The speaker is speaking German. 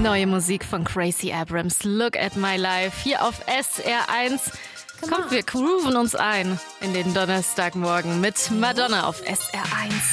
Neue Musik von Gracie Abrams, Look at My Life, hier auf SR1. Kommt, wir grooven uns ein in den Donnerstagmorgen mit Madonna auf SR1.